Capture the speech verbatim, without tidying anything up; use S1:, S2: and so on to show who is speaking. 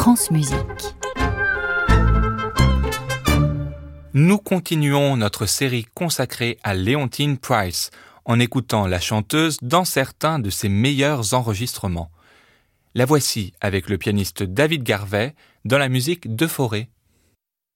S1: France Musique.
S2: Nous continuons notre série consacrée à Leontyne Price en écoutant la chanteuse dans certains de ses meilleurs enregistrements. La voici avec le pianiste David Garvey dans la musique d'Euphorie.